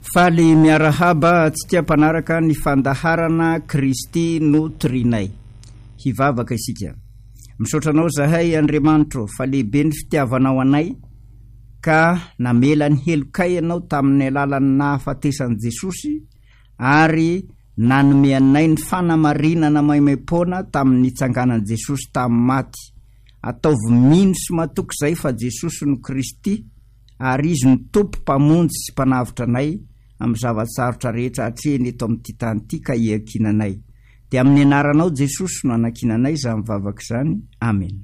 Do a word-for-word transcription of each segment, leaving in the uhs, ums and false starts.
Faly miarahaba tsika mpanaraka ny fandaharana Kristy no trinay. Hivavaka isika. Misotranao zahay Andriamanitro fa lehibe ny fitiavanao anay ka namela ny helokay anao tamin'ny alalan'ny nahafatesan'i Jesosy ary nanome anay ny fanamarinana maimai-poana tamin'ny itsanganan'i Jesosy tamin'ny maty. Ataovy mino sy matoky zay fa Jesosy no Kristy ary izy ny tompo mpamonjy sy mpanavitra anay amin'ny zavatsarotra rehetra hatreny eto amin'ity tany ity ka hiankinanay. Dia amin'ny anaranao Jesosy no anakinanay izany mivavaka izany. Amen.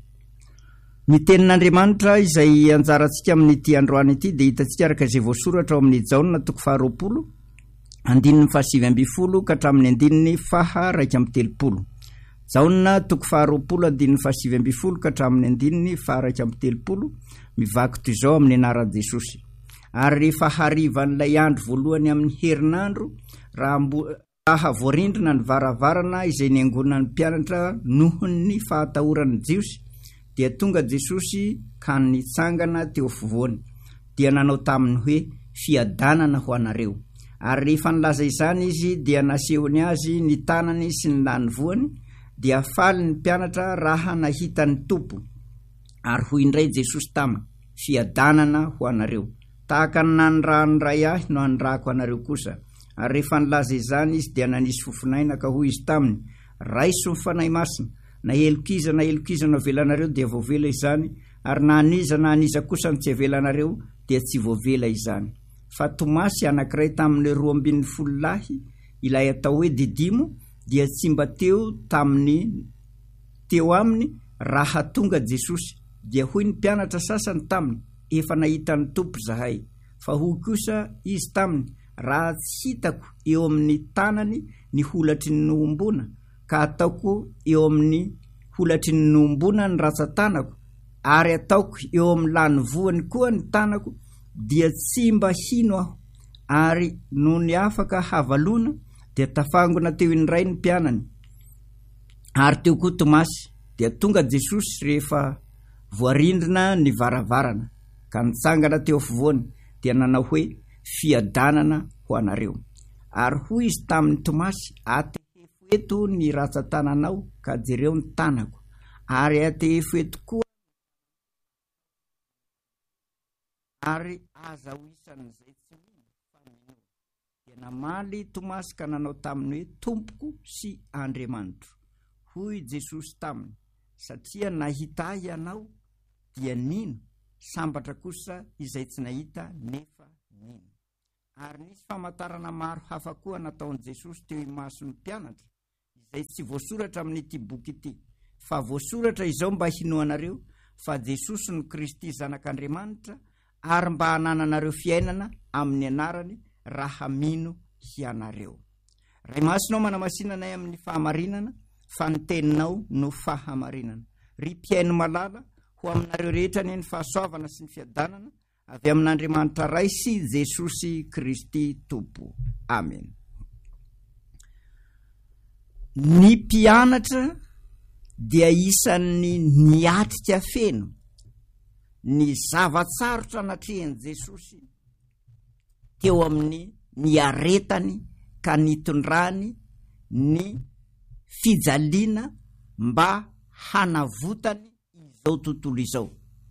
Ny tenin'Andriamanitra izay anjarantsika amin'ity androany ity dia hitantsika araka izay voasoratra ao amin'ny Jaona toko faharoapolo andininy fahasivy amby folo ka hatramin'ny andininy faha raika amby telopolo. Jaona toko faharoapolo andininy fahasivy amby folo ka hatramin'ny andininy faha raika amby telopolo. Mivaky toy izao amin'ny anaran'i Jesosy. Ary rehefa harivan'ilay andro voalohany amin'ny herinandro, raha mbo- raha voarindrina ny varavarana izay niangonana ny mpianatra noho ny fahatahoran'ny Jiosy, dia tonga Jesosy ka nitsangana teo afovoany, dia nanao taminy hoe fiadanana ho anareo. Ary rehefa nilaza izany izy dia nasehony azy ny tanany sy ny lany voany, dia faly ny mpianatra raha nahita ny tompo. Ary hoy indray Jesosy taminy, fiadanana ho anareo. Tahaka ny nanirahany ray ahy no anirahako anareo kosa. Ary rehefa nilaza izany izy dia nanisy fofinaina ka hoy izy taminy, raiso ny fanahy masina, na helokiza na helokiza no avelanareo dia voavela izany, ary na aniza na aniza kosa no tsy avelanareo dia tsy voavela izany. Fa Tomasy anankiray tamin'ny roa ambin'ny folo lahy, ilay atao hoe Didimo, dia tsy mba teo tamin'ny teo aminy raha tonga Jesosy. Dia hoy ny mpianatra sasany taminy, efa nahita ny tompo zahay. Fa hoy kosa izy taminy, raha tsy hitako eo amin'ny tanany ny holatry ny noombona, ka ataoko eo amin'ny holatry ny noombona ny ratsan-tanako, ary ataoko eo amin'ny lany voany koa ny tanako, dia tsy mba hino aho. Ary no ny afaka havalona, dia tafangona teo indray ny mpianany. Ary teo koa Tomasy, dia tonga Jesosy rehefa voarindrina ny varavarana, ka nitsangana teo afovoany, dia nanao hoe fiadanana ho anareo. Ary hoy izy tamin'ny Tomasy, atehefo eto ny ratsan-tananao ka jereo ny tanako, ary atehefo eto koa ary aza ho isan'izay tsy mino fa mino. Dia namaly Tomasy ka nanao taminy hoe Tompoko sy Andriamanitro. Hoy Jesosy taminy, satria nahita ianao dia nino, sambatra kosa izay tsy nahita nefa nino. Ary nisy famantarana maro hafa koa nataon'i Jesosy teo imason'ny mpianatra, izay tsy voasoratra amin'ity boky ity. Fa voasoratra izao mba hinoanareo fa Jesosy no Kristy zanak'Andriamanitra, ary mba hanananareo fiainana amin'ny anarany raha mino hianareo. Ray masinao manamasinanay amin'ny fahamarinana, fa ny teninao no fahamarinana. Ry mpiaino malala ho aminareo rehetra ny fahasoavana sy ny fiadanana avy amin'Andriamanitra ray sy Jesosy Kristy Tompo. Amen. Ny mpianatra dia isan'ny niatrika feno ny zavatsarotra anatrehany Jesosy teo amin'ny niaretany ka nitondrany ny fijaliana mba hanavotany izao tontolo izao.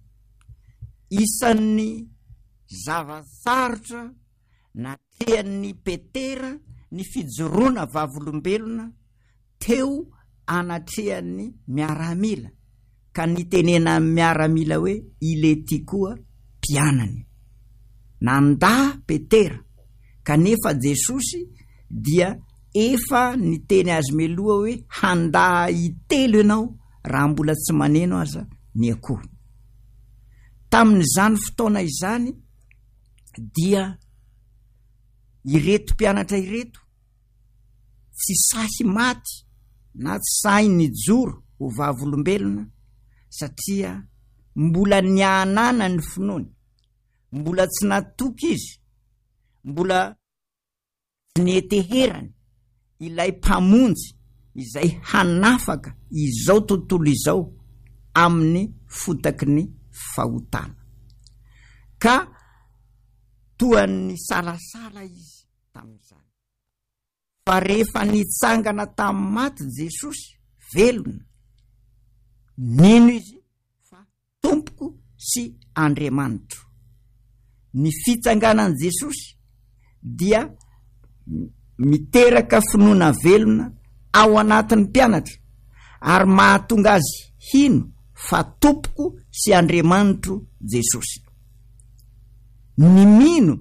Isan'ny zavatsarotra natrehan'ny Petera ny fijoroana vavolombelona teo anatrehan'ny miaramila, ka nitenena miaramila hoe ilety koa mpianany. Nanda Petera, kanefa Jesosy dia efa niteny azy meloha hoe handa hitelo ianao raha mbola tsy maneno aza ny akoho. Tamin'izany fotoana izany dia ireto mpianatra ireto tsy sahy maty na tsy sahy nijoro ho vavolombelona, satria mbola nianana ny finoany, mbola tsy natoky izy, mbola tsy nieteherany ilay mpamonjy izay hanafaka izao tontolo izao amin'ny fotaky ny fahotana. Ka toa ny salasala izy tamin'izany. Fa rehefa nitsangana tamin'ny maty Jesosy velona, nino izy fa tompoko sy Andriamanitro. Ny fitsanganan Jesosy dia miteraka finoana velona ao anatin'ny mpianatra, ary mahatonga azy hino fa tompoko sy Andriamanitro Jesosy. Ny mino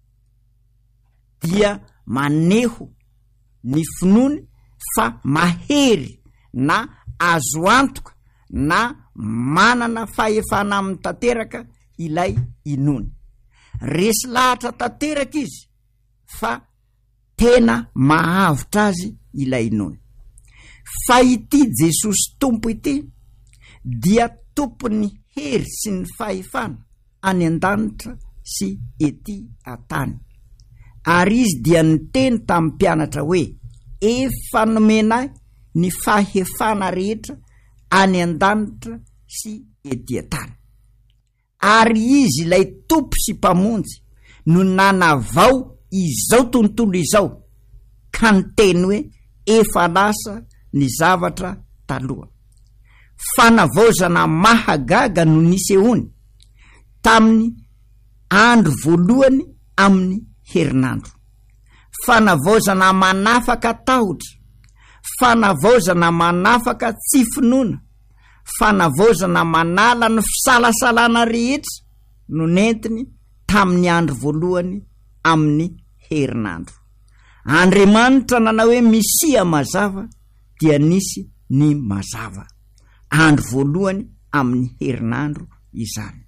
dia maneho ny finoany fa mahery na azo antoka na manana fahefana amin'ny tanteraka ilay inony. Resy lahatra tanteraka izy fa tena mahavitra azy ilay inony. Fa ity Jesosy tompo ity dia tompony hery sy ny fahefana any an-danitra sy ety an-tany. Ary izy dia niteny tamin'ny mpianatra hoe, efa nomenay ny fahefana rehetra any an-danitra sy ety an-tany. Ary izy ilay tompo sy mpamonjy no nanavao izao tontolo izao, ka niteny hoe efa lasa ny zavatra taloha. Fanavaozana mahagaga no nisehony tamin'ny andro voalohany amin'ny herinandro. Fanavaozana manafaka tahotra, fanavaozana manafaka tsy finoana, fanavaozana manala ny fisalasalana rehetra no nentiny tamin'ny andro voalohany amin'ny herinandro. Andriamanitra nanao hoe Mesia mazava dia nisy ny mazava andro voalohany amin'ny herinandro izany.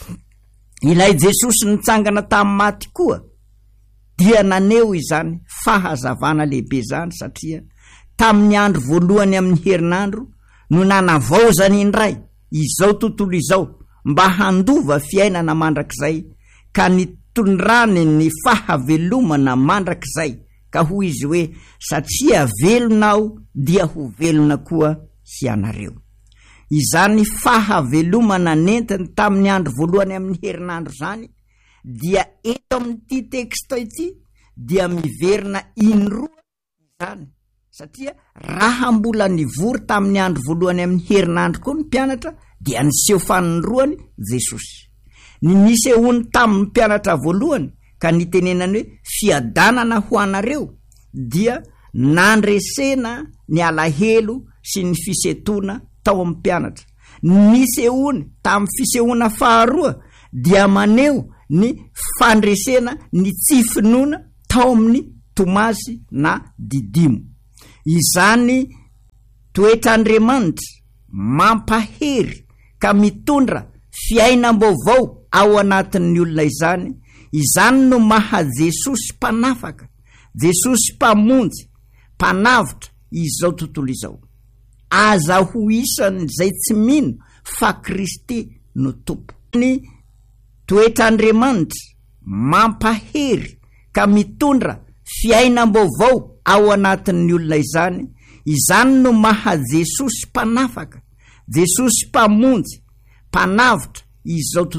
Ilay Jesosy nitsangana tamin'ny maty koa dia naneho izany fahazavana lehibe zany, satria tamin'ny andro voalohany amin'ny herinandro no nanavaozany indray izao tontolo izao mba handova fiainana mandrakizay, ka nitondrany ny fahavelomana mandrakizay, ka hoy izy hoe satria velona aho dia ho velona koa ianareo. Izany fahavelomana nentiny tamin'ny andro voalohany amin'ny herinandro zany dia eto amin'ity teksta ity dia miverina indroa izany, satria raha mbola nivory tamin'ny andro voalohany amin'ny herinandro koa ny mpianatra dia niseho fanindroany Jesosy. Ny nisehony tamin'ny mpianatra voalohany ka nitenenany hoe fiadanana ho anareo dia nandresena ny alahelo sy ny fisetona tao amin'ny mpianatra. Nisehony tamin'ny fisehoana faharoa dia maneho ny fandresena ny tsy finoana tao amin'ny Tomasy na Didimo. Izany toetr'Andriamanitra mampahery ka mitondra fiainam-baovao ao anatin'ny olona izany. Izany no maha Jesosy mpanafaka, Jesosy mpamonjy, mpanavitra izao tontolo izao. Aza ho isan'izay tsy mino fa Kristy no tompo. Ny toetr'Andriamanitra mampahery ka mitondra fiainam-baovao ao anatin'ny olona izany. Izany no maha Jesosy mpanafaka, Jesosy mpamonjy, mpanavitra izao tontolo